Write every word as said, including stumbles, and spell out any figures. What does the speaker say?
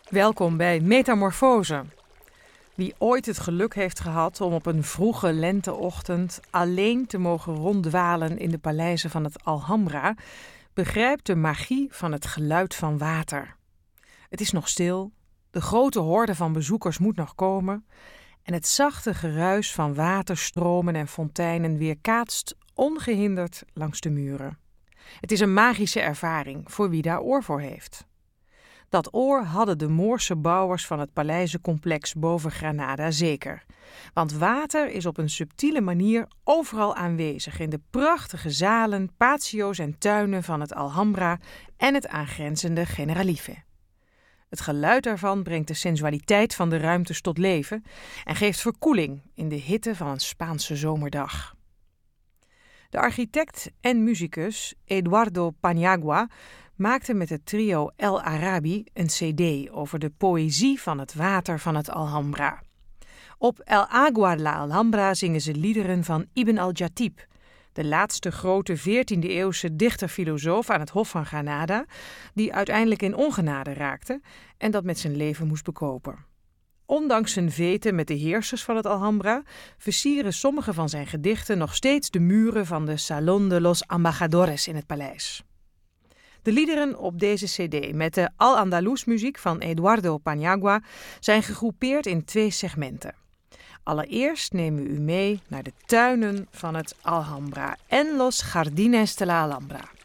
Welkom bij Metamorfose. Wie ooit het geluk heeft gehad om op een vroege lenteochtend alleen te mogen ronddwalen in de paleizen van het Alhambra, begrijpt de magie van het geluid van water. Het is nog stil, de grote horde van bezoekers moet nog komen en het zachte geruis van waterstromen en fonteinen weerkaatst ongehinderd langs de muren. Het is een magische ervaring voor wie daar oor voor heeft. Dat oor hadden de Moorse bouwers van het paleizencomplex boven Granada zeker. Want water is op een subtiele manier overal aanwezig in de prachtige zalen, patio's en tuinen van het Alhambra en het aangrenzende Generalife. Het geluid daarvan brengt de sensualiteit van de ruimtes tot leven en geeft verkoeling in de hitte van een Spaanse zomerdag. De architect en muzikus Eduardo Paniagua maakte met het trio El Arabi een cd over de poëzie van het water van het Alhambra. Op El Agua la Alhambra zingen ze liederen van Ibn al-Jatib, de laatste grote veertiende-eeuwse dichter-filosoof aan het Hof van Granada, die uiteindelijk in ongenade raakte en dat met zijn leven moest bekopen. Ondanks zijn veten met de heersers van het Alhambra versieren sommige van zijn gedichten nog steeds de muren van de Salón de los Embajadores in het paleis. De liederen op deze cd met de Al-Andalus muziek van Eduardo Paniagua zijn gegroepeerd in twee segmenten. Allereerst nemen we u mee naar de tuinen van het Alhambra en Los Jardines de la Alhambra.